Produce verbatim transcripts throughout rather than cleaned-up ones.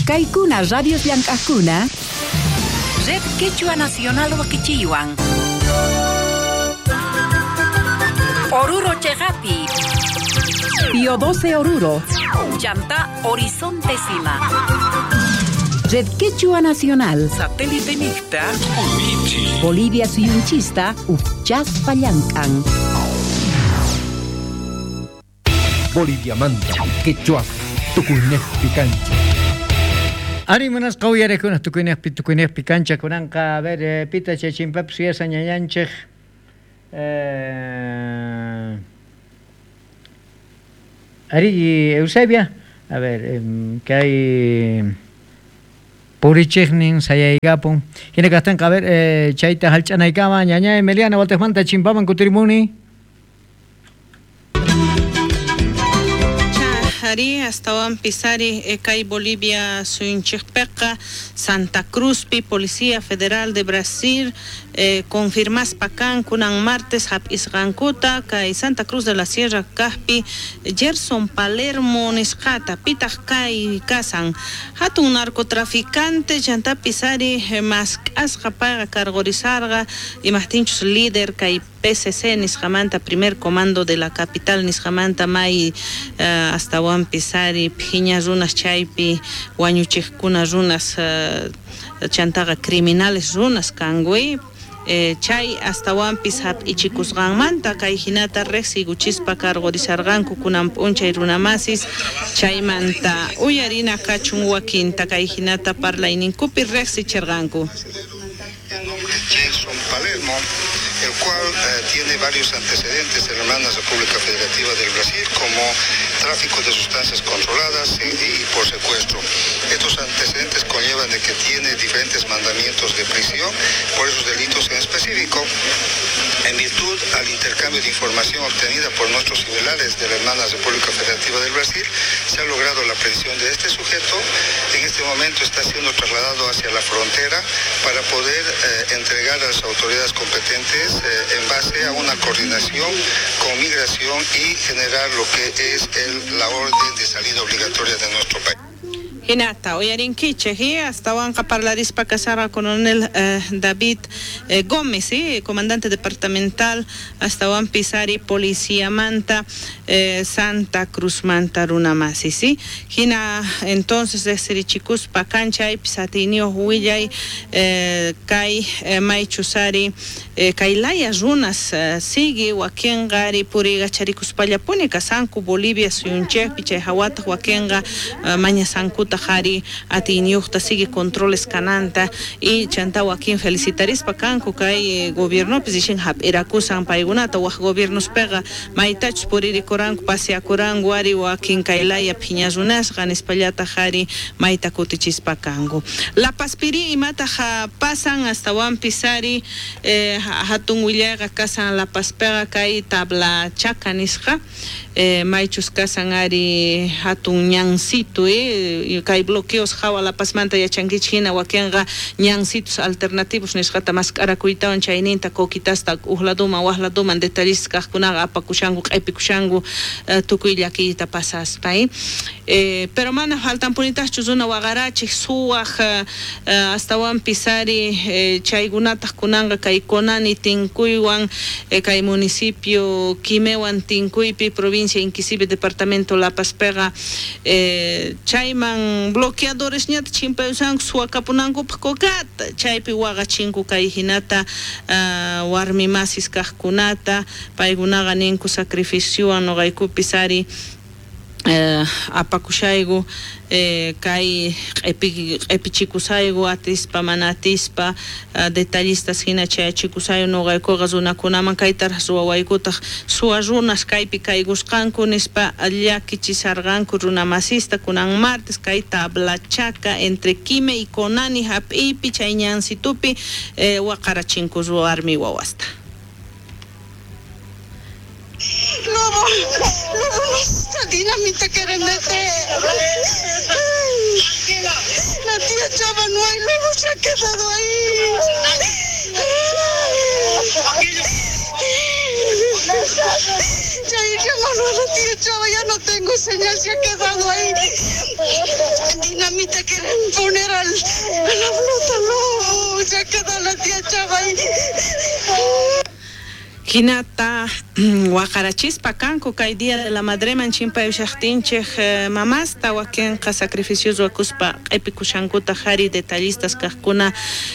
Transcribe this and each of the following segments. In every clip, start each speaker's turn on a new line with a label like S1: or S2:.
S1: Kaikuna Radio Llank'aqkuna Red Quechua Nacional Huaquichiwan Oruro Chegapi Pio doce Oruro Chanta Horizonte Sima Red Quechua Nacional Satélite Nicta Bolivia Suyunchista Uchas Pallancan
S2: Bolivia Manta Quechua Tukuneh Picancha
S3: Ari manas qawyare kunas tukuneh tukuneh picancha kunanqa a ver pita chachimpas siasa ñañanchej eh Ari Eusebia a ver que hay Purichegnin sayaigapun hina kastan a ver chayta halch'anaykama ñaña Emiliana Waltejmanta chimpaman kutirimuni
S4: Ari hasta wan pisari ekay Bolivia suyunchikpeqa Santa Cruz pi Policía Federal de Brasil eh, confirmas pakan kunan martes hap isqankuta kay Santa Cruz de la Sierra kahpi Gerson Palermo nisqata pitaq kay kasan hatun narcotraficante chanta pisari eh, mas k'asqa paga cargorizarga imahtinchus líder kay P C C nisqamanta primer comando de la capital nisqamanta may uh, hasta wan pisari piña runas chaypi wañuchiqkuna runas uh, chantaga criminales runas kangui eh, chay hasta wan pishap ichikusqanmanta kay hinata reqsiguchispa cargorizarqanku kunan p'unchay runamasis chaymanta uyarina kachun wakinta kay hinata parlayninkupi reqsichirqanku
S5: Gerson Palermo, el cual eh, tiene varios antecedentes en la República Federativa del Brasil, como tráfico de sustancias controladas y, y por secuestro. Estos antecedentes conllevan de que tiene diferentes mandamientos de prisión por esos delitos en específico. En virtud al intercambio de información obtenida por nuestros similares de la hermana República Federativa del Brasil, se ha logrado la aprehensión de este sujeto. En este momento está siendo trasladado hacia la frontera para poder eh, entregar a las autoridades competentes eh, en base a una coordinación con migración y generar lo que es el, la orden de salida obligatoria de nuestro país.
S4: Hinata, oyarinkiche, hi, hasta Huanca Parlarispa Casara, coronel eh, David eh, Gómez, eh, comandante departamental, hasta Juan Pisari, Policía Manta, eh, Santa Cruz Manta, Runamasi, ¿sí? Hina, entonces, de Serichicus, Pacanchay, Pisatinio, Huillay, eh, Kai, eh, Maichusari, eh, Kailaya, Runas, eh, Sigi, Huaquengari, Puriga, Charicus Payapunica, Sanku, Bolivia, Suyunche, Pichay, Hawata, Huaquenga, eh, Maña Sankuta, Hari atiniuqta sigue controles cananta y chantau aquí felicitaris pacanco kay gobierno position hab irakusan paigunata wa gobiernos pega maitach poriri koranku pasia korangu ari wa kin kailaya piñazunas gan espallata Hari maita kutichis pacango la paspiri y mata ha pasan hasta wan pisari eh, hatun willaga kasan la paspega kay tabla chakanisqa eh, maichus kasan ari hatun ñancito eh, kay bloqueos jawa la pasmanta ya chanquichina wakenga ñancitos alternativos nisqata masq'arakuytawan chayninta kokitasta uhladuma wahladuman detallistas kaqkunaqa apakushanku q'ipikushanku uh, tukuy llakiyta pasaspay eh, pero mana faltan punitachus runa waqarachiq suwaq uh, uh, hasta wan pisari eh, chaykunataq kunanqa kay Conani tinkuywan eh, kay municipio Quimewan tinkuypi provincia inclusive departamento La Paz pega eh, chayman bloqueadores ñata chimpayusanku suwakapunanku pakokata chaypi waqachinku kay hinata uh, warmi masis kaqkunata paykunaqa ninku sacrificiowan noqaykupi sari Uh, apakushaygu eh, kay q'ipichikusaygu atispa mana atispa uh, detallistas hina chayachikusaygu nuqaykuqa runakunaman kaytaraq suwawaykutaq suwa runas kaypi kaygusqanku nispa llakichisarqanku runamasista kunan martes kay tablachaka entre Quime y Conani hap'iypi chay ñansitupi eh, waqarachinku ruwarmi wawasta.
S6: No, no, no, esta dinamita quiere meter. La tía Chava no hay, luego se ha quedado ahí. Chaira Manuela, tío Chava, ya no tengo señal, se ha quedado ahí. Dinamita quieren poner al, a la flota, no, se ha quedado la tía Chava ahí.
S4: Hinata Huacarachispa Canco, kay día de la madre manchimpa Eushachtinchej mamasta, Huaquenca sacrificios Huacuspa, Epicuchancuta Jari, detallistas Cajcuna,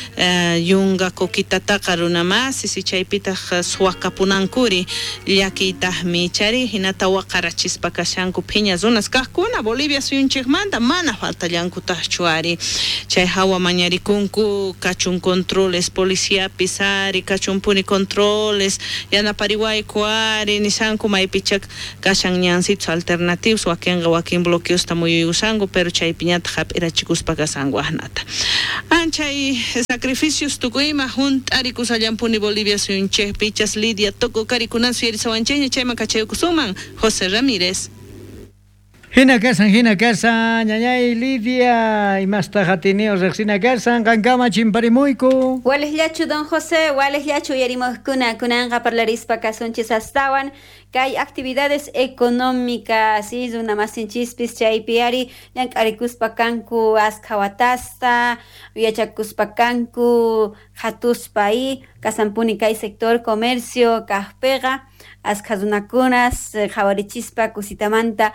S4: Yunga Coquitata Caruna más, y si chaipita Suacapunancuri, Yaquita Michari, Hinata Huacarachispa Cachanco, Piñas, unas Cajcuna, Bolivia Suyunchej manda, mana falta Yancuta Chuari, Chaihawa Mañaricuncu, Cachun controles, policía Pisari, Cachun puni controles. Yana Paraguay Cuari, Nisanku, Maipichak, Kashan Nyansits alternativos, Wakenga, Wakin bloqueos, Tamuyo Usango, pero Chaipiñat, Hap, era chicus Pagasango, Anata. Anchay, sacrificios, Tucuima, Junt, Aricus, Ayampuni, Bolivia, Sunche, Pichas, Lidia, Toco, Caricunan, Suiris, Wancheña, Chema, Cacheo, Kusuman, José Ramírez.
S3: Hina kasan, hina kasan, ñañay Lidia, y más tajatineos, Rexina kasan, Kankama Chimparimuyku.
S7: Wales yachu, don José, wales yachu, yarimos kuna, kunanga parlarispa kasunchis astawan, que hay actividades económicas, ¿sí? Una más en chispis, chaipiari, yank arikuspa kanku, askawatasta, viachakuspa kanku, hatuspa ahí, kasampuni kai sector comercio, kahpega, askazunakunas, jawarichispa, kusitamanta,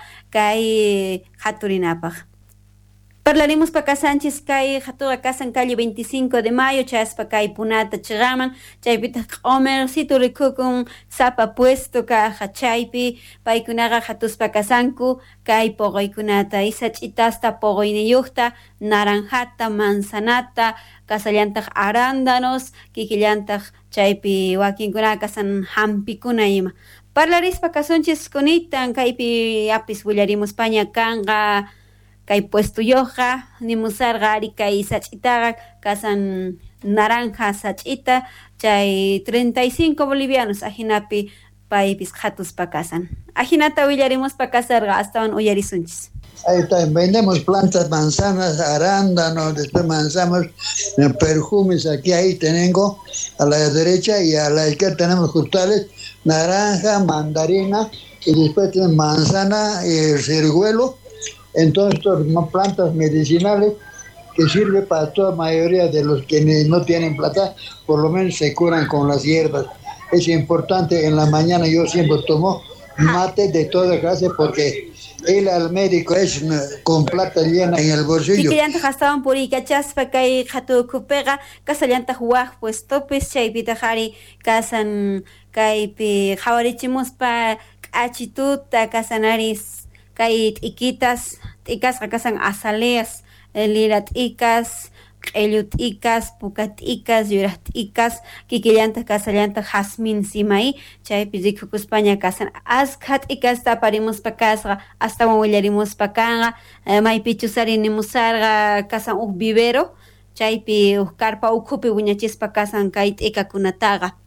S7: kai haturinapaj. Parlaremos para Casanchis, Kai, Jatura Casan, calle veinticinco de mayo, Chaspa, Kai, Punata, Chiraman, Chaipita, Homer, Sito Ricocum, Zapa puesto, Caja, Chaipi, Paikunaga, Jatuspa Casanku, Kai, Poroikunata, Isachitasta, Poroineyusta, Naranjata, Manzanata, Casallantag, Arándanos, Kikillantag, Chaipi, Wakinkuna, Casan, Hampicunaima. Parlaris para Casanchis, Conitan, Kaipi, Apis, Willarimos, Paña, Kanga, Kay puesto yoja, ni musarga ari kay sachitaga, casan naranja sachita, chay treinta y cinco bolivianos, ajinapi paipis jatus pa casan. Ajinata huyaremos pa casarga, hasta un huyarisunchis.
S8: Ahí está, vendemos plantas, manzanas, arándanos, después manzamos perfumes, aquí ahí tengo, a la derecha y a la izquierda tenemos frutales, naranja, mandarina, y después tenemos manzana, y ciruelo. Entonces, son plantas medicinales que sirven para toda la mayoría de los que no tienen plata, por lo menos se curan con las hierbas. Es importante, en la mañana yo siempre tomo mate de toda clase porque ir al médico es con plata llena en el bolsillo.
S7: Y que ya estaban por ahí, cachas, para que jatu cupega, casa ya juag, pues topes, chay pitahari, casan, caipi, jawarichimos pa, achituta, casanaris. Kay ikitas, ikas kakasan asaleas, lirat ikas, ellut ikas, pukat ikas, yurat ikas, kikillantas kasallantas jasmin simay, chay piziko España kasan askat ikas taparimos pakasga, hasta movillarimos pakanga, may pichusari nimusarga kasan uh vivero, chay pi uh karpa ukupi wiñachis pakasan kay ikakunataga.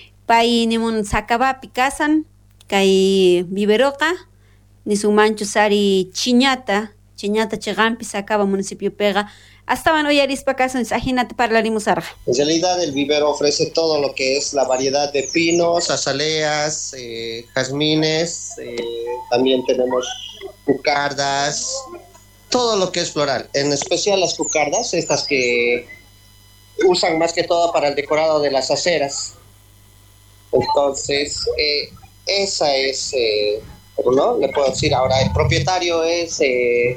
S7: Pay nimun sakaba pikasan, kay viveroka, ni su mancho sari chiñata, chiñata chegampi sacaba municipio pega, hasta van hoy arispa casa, imagínate parlaremos arga.
S9: En realidad el vivero ofrece todo lo que es la variedad de pinos, azaleas, eh, jazmines, eh, también tenemos cucardas, todo lo que es floral, en especial las cucardas, estas que usan más que todo para el decorado de las aceras. Entonces, eh, esa es... Eh, ¿no? Le puedo decir ahora, el propietario es eh,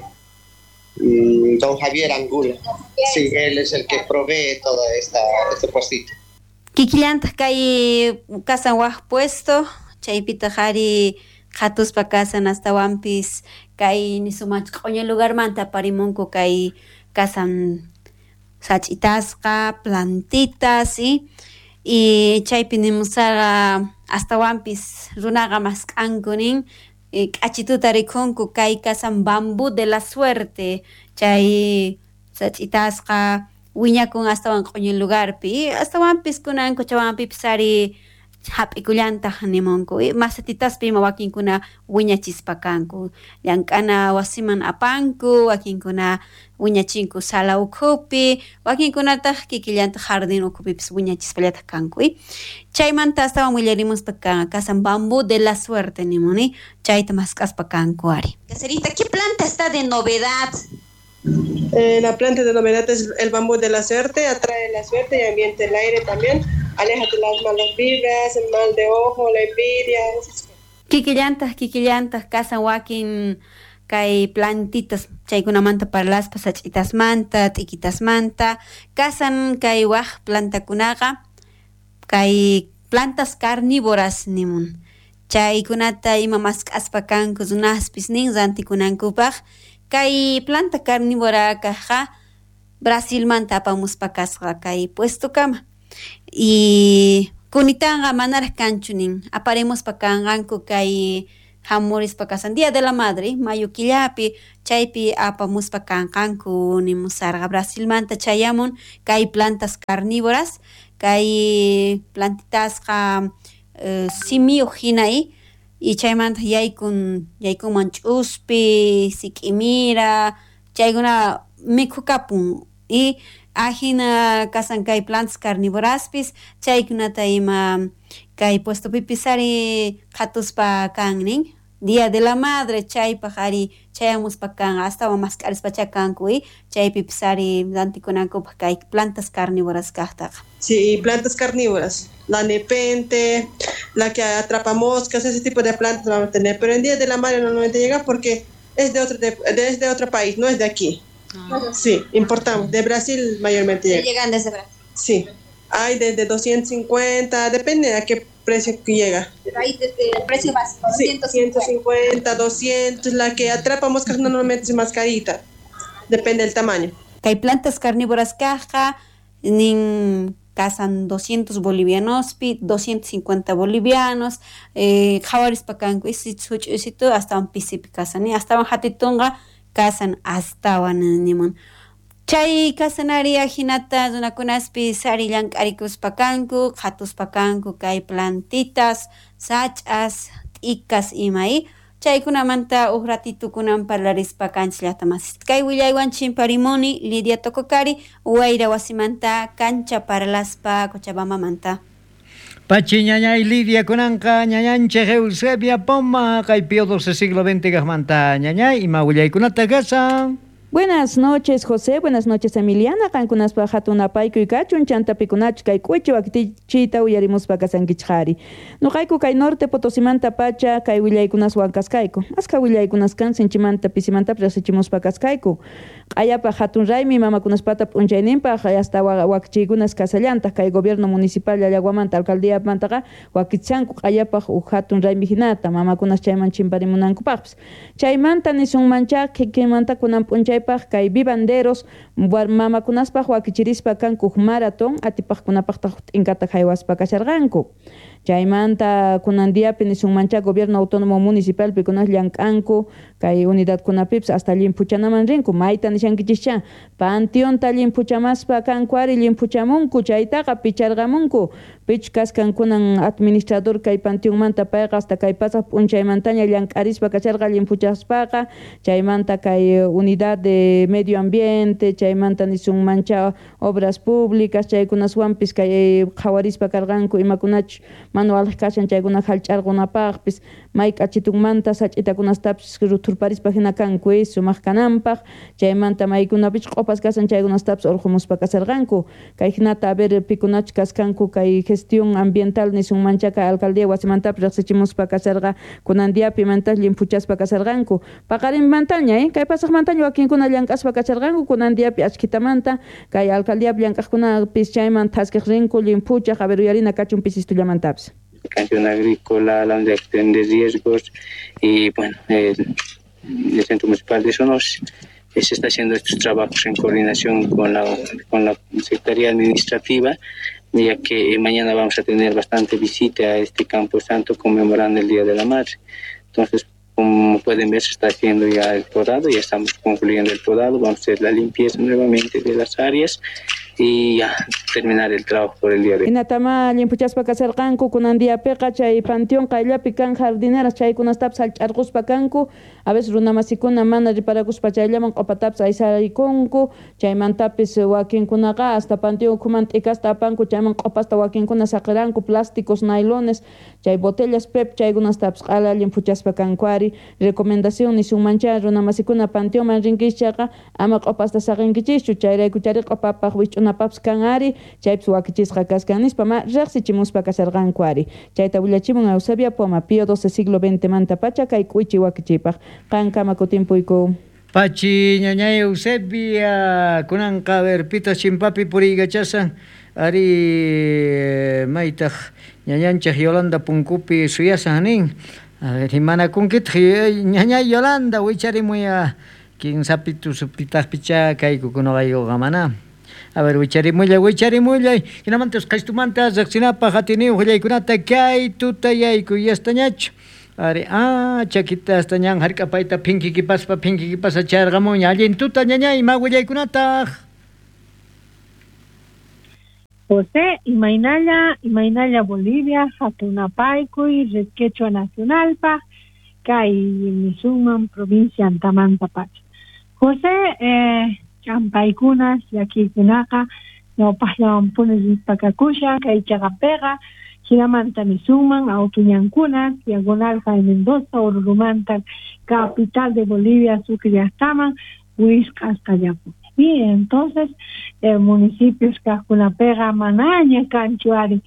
S9: don Javier Angula. Sí, él es el que provee todo esta, este puestito.
S7: Kikillantas kay kasan waj puesto, chaypita jari jatus pa kasan hasta wampis kay ni sumach qoña lugar manta parimonko kay kasan sachitasqa, plantitas, ¿sí? Y chaypi nimusara hasta wampis runaga mas kankunin achituta rikunku kay kasan bambú de la suerte chay sachitasqa wiñakun hasta wan qoñin lugarpi hasta wampis kunan kuchawanpi pisari hap'ikullanta nimunku masatitaspi ima wakinkuna wiñachispakanku llank'ana wasiman apanku wakinkuna wiñachinku sala ukhupi wakinkunataq kikillanta jardin ukhupipis wiñachispallatak kanku chaymanta astawan willarimuspa kasan bambú de la suerte nimuni chayta mask'aspa kanku ari.
S10: Caserita, ¿qué planta está de novedad?
S11: Eh, la planta de novedad es el bambú de la suerte, atrae la suerte y ambienta el aire también, aleja de las malas vibras, el mal de ojo, la envidia.
S7: Kikillantas, kikillantas, kasan wakin kay plantitas chaykunamanta parlaspa sach'itasmanta, t'ikitasmanta, kasan kay waq plantakunaqa kay plantas carnívoras nimun. Chaykunata ima mask'aspa kanku zunaspis nin rantikunankupaq. Kay planta carnívora kaja Brasil manta apamuspa kasqa kay puesto kama y kunitanga manaraq kanchunin aparemuspa kanqanku kay hamurispa kasan Día de la Madre mayo killapi chaypi apamuspa kanqanku nimusarqa Brasil manta chayamun kay plantas carnívoras kay plantitasqa uh, simio hinay y chaymanta yaykun yaykunman ch'uspi sik'imira chaykuna mikhukapun y ajina kasan kay plantas carnívoraspis chaykunata ima kay puestopipis ari qhatuspa kannin Día de la Madre chaypaq ari chayamuspa kan astawan maskh'arispacha kanku y chaypipis ari rantikunankupaq kay plantas carnívoras kaqtaqa.
S11: Sí, plantas carnívoras, la nepente, la que atrapa moscas, ese tipo de plantas vamos a tener, pero en Día de la Madre normalmente llega porque es de otro, de, de, es de otro país, no es de aquí. Ah. Sí, importamos, de Brasil mayormente llega.
S10: Llegan desde Brasil.
S11: Sí, hay desde doscientos cincuenta, depende a qué precio que llega.
S10: Pero ahí desde el precio básico,
S11: sí, ciento cincuenta, doscientos, la que atrapa moscas normalmente es más carita, depende del tamaño.
S7: Hay plantas carnívoras caja, nin casan doscientos bolivianos, doscientos cincuenta bolivianos, eh, jawaris pakanku isito hasta un pisipi casan, hasta un hatitunga casan hasta un nimun. Chay kasanari ajinata dunakunaspi sari llank'arikus pakanku, khatus pakanku kay plantitas, sach'as, t'ikkas imay. Chaykunamanta uj ratitukunan parlarispa kanchllata mas. Kay willaywan chimparimuni Lidia Tokokari, Wayra wasimanta kancha parlaspa Cochabamamanta.
S3: Pachi ñañay Lidia kunanqa ñañanchej Eusebia Poma kay Pío doce siglo veinte kaqmanta ñañay ima willaykunata kasan.
S12: Buenas noches, José. Buenas noches, Emiliana. Kankunaspa hatunapayku y kachun chantapikunach kay kuchu aktichita uyarimuspa kasankichari. Nuqayku kay norte Potosimanta pacha kay willaykunas wankaskayku. Aska willaykunas kan sinchimanta pisimanta presichimuspa kaskayku. Ayapa hatun raymi mamakunaspata p'unchayninpa hasta wakchiykunas kasallanta kay gobierno municipal Llallaguamanta alcaldía mantaqa wakichanku ayapa hatun raymi hinata mamakunas chayman chimparimunankupaqpis. Chaymanta nisunmancha kikimanta kunan p'unchay kay vivanderos mamakunaspaq wakichirispa kanku maratón atipaqkunapaqtaq t'inqata haywaspa kasharqanku. Chaymanta kunandiapi nisunmancha gobierno autónomo municipal pikunas llank'anku kay unidad kunapips hasta limpuchanaman rinku mayta nishankichischa panteonta limpuchamaspa kanku ari limpuchamunku chaytaqa picharqamunku pichkas kankunan administrador kay panteonmanta payqa hasta kay pasaq p'unchaymantaña llank'arispa kasharqa limpuchaspaqa chaymanta kay unidad de medio ambiente chaymanta nisunmancha obras públicas chaykunaswanpis kay qhawarispa karqanku imakunach manual kashan chaykuna halch'arqunapaqpis may k'achitunmanta sach'itakunastapas ruturparispa hina kanku sumaq kananpaq chaymanta maykunapich q'upas kasan chaykunastapas urqumuspa kasarqanku kay hinata a ver pikunach kaskanku kay gestión ambiental nisunmancha kay alcaldía wasimantapas riqsichimuspa kasarqa kunandiapi mantas limpuchaspa kasarqanku paqarinmantaña eh? Kay pasaqmantaña wakinkuna llank'aspa kasarqanku kunandiapi achkitamanta kay alcaldíapi llank'aqkunapis chayman taskiq rinku limpuchaq a ver uyarina kachun pisistullamantapis.
S13: Canción agrícola, la detección de riesgos y bueno, el, el Centro Municipal de Sonos se está haciendo estos trabajos en coordinación con la, con la Secretaría Administrativa, ya que mañana vamos a tener bastante visita a este Campo Santo conmemorando el Día de la Madre. Entonces, como pueden ver, se está haciendo ya el podado, ya estamos concluyendo el podado, vamos a hacer la limpieza nuevamente de las áreas y ya terminar el trabajo por el día de hoy.
S12: Inatama limpuchaspa kasarqanku kunandiapiqa chay panteón qayllapi kan jardineras chaykunastapas hallch'arquspa kanku a veces runamasikuna mana riparakuspa chayllaman q'upatapas aysarikunku chaymantapis wakinkunaqa hasta panteón ukhuman t'ikasta apanku chayman q'upasta wakinkuna saqiranku plásticos nailones chay botellas pep chaykunastapas q'ala limpuchaspa kankuari recomendación nisunmancha runamasikuna panteonman rinkischaqa ama q'upasta saqinkichishchu chayrayku chari q'upapaq wich'unapapas kan ari chaypis wakichisqa kasqanispa ma riqsichimuspa kasarqankuari chayta willachimun Eusebia Poma Pío doce siglo veinte manta pacha kay k'uchi wakichipaq qankama kutimpuyku
S3: Pachi ñañay Eusebia kunanqa ver pita chimpapi puriykachasan ari maytaq ñañanchaq Yolanda punkupi suyasan nin a ver himanakunkitaq ñañay Yolanda wicharimuya kin sapitu supitaqpicha kayku kunaqayuqa mana a ver wicharimulla wicharimulla hinamantas qhishtumanta riqsinapaq hatiniw qillaykunata kay tutayayku yastañachu ari ah chakita astañan hark'apayta phinkikipaspa phinkikipasa charqamuña allin tuta ñañay ima willaykunataq
S14: José imaynalla imaynalla Bolivia hatunapaykuy red quechua nacionalpa kay nisunman provincia Antamanta pacha José eh champaykunas yakikunaqa ñawpaqllawanpunis rispakakusha kay chaqapega hinamanta nisunman autuñankunas diagonalqa de Mendoza Orurumanta capital de Bolivia Sucre llaqtaman Huisca hasta Yapu y entonces eh, municipios kaqkunapega manaña kanchuari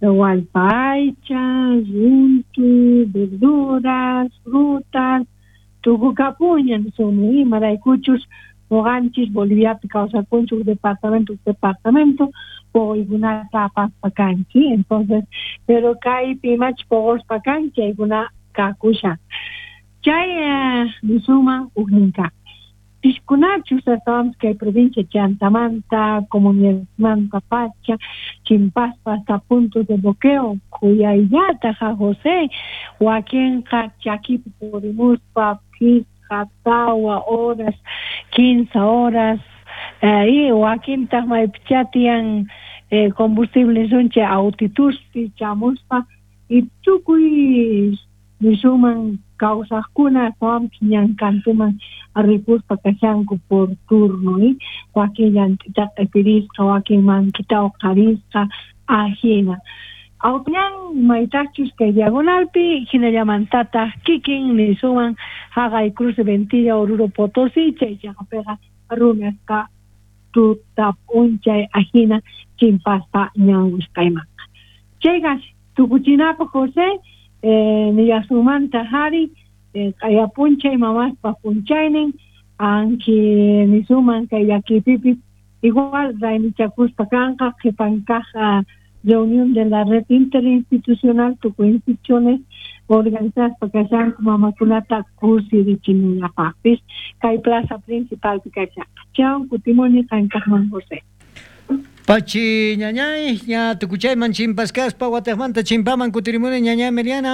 S14: Hualpaycha, Yuntu, verduras, frutas, Tucucapuña, son maraykuchus Moganchis, Boliviapi, Causapunchus, departamento, departamento, Poiguna tapas pacanchi, entonces, pero Kai Pimach Pogos pacanchi, Iguna Kakusha. Chay, Nisuma, Ugninka. Piscunachus, estamos que hay provincia Chantamanta, Comunidad Manta Pacha, Chimpaspa, hasta puntos de bloqueo, Cuyayata, José, Joaquín, Chaki, Purimuspa, Pis, Jatawa, horas, quince horas, ahí, Joaquín, Tamaipichatian, eh, combustibles, unche, autituspi, chamuspa, y tucuy, Nisuman, causas cuna, son piñan cantuman, arripuspa, cachanco por turno, y Joaquín, Yantita, Epirisca, Joaquín, Manquitao, Carisca, Ajena. Autñan maitachus que diagonalpi hinallamantata kikin ni suman haga y cruce Ventilla Oruro Potosí chay chaqapega rumiasqa tuta punchay ajina chimpaspa ñanguskaymanqa chayqa tukuchinapa José eh, niyasumanta hari eh, kaya punchay mamaspa punchaynin anki ni suman kay yakipipi igual raymichakuspa kanqa qhipankaqa reunión de la red interinstitucional tuku instituciones organizadas para que sean como maculata cursi de Chinula Papis, Kai Plaza Principal de Cachaca. Chao, Cutimoni, Cancajman José.
S3: Pachi ñañay, ña tukuchayman chimpascaspa, Guatemanta chimpaman kutirimuni ñañay Meriana.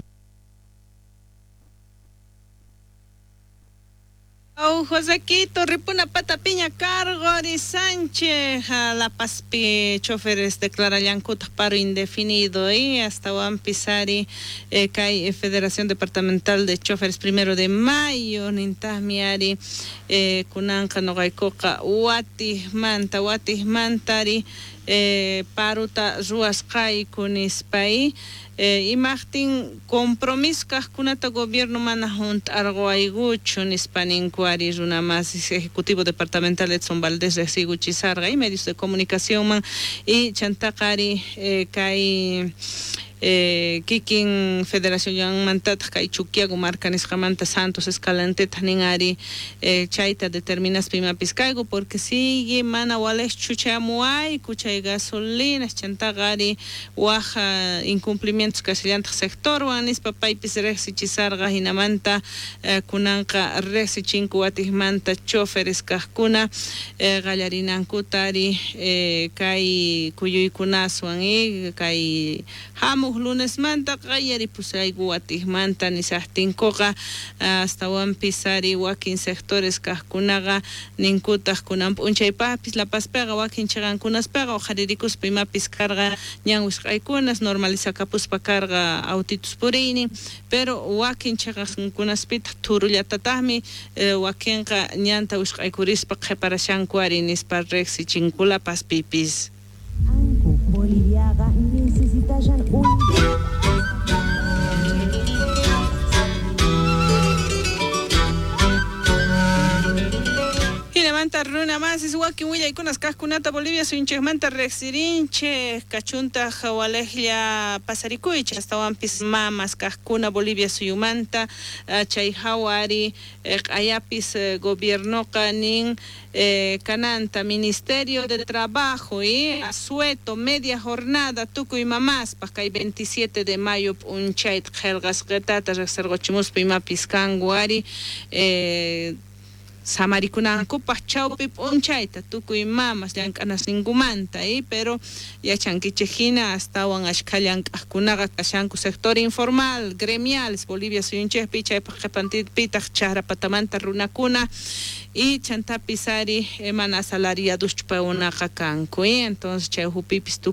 S4: Oh, Josequito, Ripuna Patapiña, Cargo, Ari Sánchez, a La Paspi, choferes declararían cutas paro indefinido y hasta Juan Pisari, eh, Cai, Federación Departamental de Choferes, primero de mayo, Nintamiari, eh, Kunanka, Nogaikoka, Watis Manta, Watis Mantari, eh, Paruta, Ruaskai, Kunispai, Eh, y Martín, compromiso que gobierno manajunt argoaigucho en Hispanincuari, una más ejecutivo departamental Edson Valdés de Siguchizarga y medios de comunicación man, y Chantacari, eh, Kai eh, Kikin Federación Yang Mantat, Kai Chuquiago, Marcanis Jamanta Santos, Escalante, Taningari, eh, Chaita determinas Pima Piscaigo, porque sigue Mana Wales Chuchamuay, Cuchay Gasolina, Chantagari, Waja, incumplimientos casillantes sector, Wanis, Papay Pisrexi Chizarga, Hinamanta, eh, Kunanka, Rexi Chincuatis Manta, Choferes Cascuna, eh, Gallarinan Kutari, eh, Kai Kuyuy Kunasuan, Kai Hamu uj lunes manta qayari pusaygu watijmanta nisahtinkoqa hasta wan pisari wakin sectores kajkunaqa ninkutaj kunan p'unchaypapis la paspega wakin chiqankunaspega ujaririkuspa imapis karqa ñan wisq'aykunas normalizakapuspa karqa autitus purini pero wakin chiqankunaspita thurullatataqmi eh, wakinqa ñanta wisq'aykurispa qhiparashankuari nispa reqsichinkulapas pipis.
S15: Boliviaga necesitan un...
S4: Manta runa más es waki willa y kunas kaskunata Bolivia su hinche manta rexirinche cachunta hawalehlia pasarikuich hasta wampis mamas kaskuna Bolivia su yumanta chay hawari ayapis gobierno kanin cananta Ministerio de Trabajo y asueto media jornada tuku y mamás pascay veintisiete de mayo un chait helgas getata resergochimus pima piscanguari eh Samarikunaku pachaupi ponchaita tukuy mamas llankanas ningumanta eh pero ya chanquichejina hasta wan ashkallan kunaga kashanku sector informal gremiales Bolivia suyunche picha papantit pitach chara patamanta runakuna y chantapisari emana salariados chupa una kanku eh entonces chay hupipis